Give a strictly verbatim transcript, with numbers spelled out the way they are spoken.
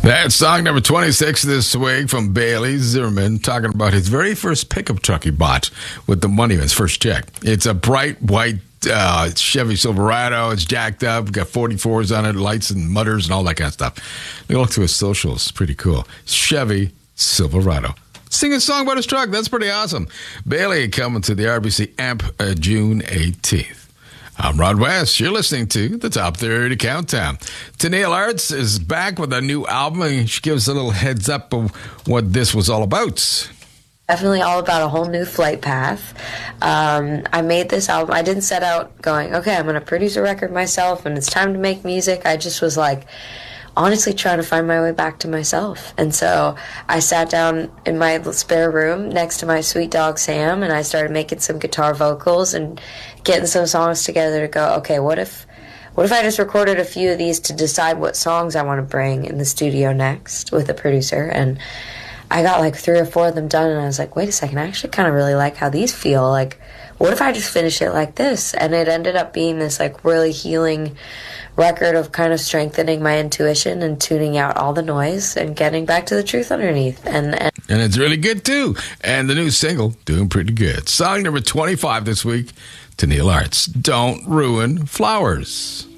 That's song number twenty-six this week from Bailey Zimmerman, talking about his very first pickup truck he bought with the money of his first check. It's a bright white uh, Chevy Silverado. It's jacked up, got forty-fours on it, lights and mutters and all that kind of stuff. You look through his socials, pretty cool. Chevy Silverado. Sing a song about his truck. That's pretty awesome. Bailey coming to the R B C Amp uh, June eighteenth. I'm Rod West. You're listening to the Top thirty Countdown. Tenille Arts is back with a new album, and she gives a little heads up of what this was all about. Definitely all about a whole new flight path. Um, I made this album. I didn't set out going, okay, I'm going to produce a record myself, and it's time to make music. I just was like, honestly trying to find my way back to myself. And so I sat down in my spare room next to my sweet dog Sam, and I started making some guitar vocals and getting some songs together to go, okay, what if what if I just recorded a few of these to decide what songs I want to bring in the studio next with a producer? And I got like three or four of them done, and I was like, wait a second, I actually kind of really like how these feel. Like, what if I just finish it like this? And it ended up being this like really healing record of kind of strengthening my intuition and tuning out all the noise and getting back to the truth underneath. And and, and it's really good too. And the new single, doing pretty good. Song number twenty-five this week, Tenille Arts, Don't Ruin Flowers.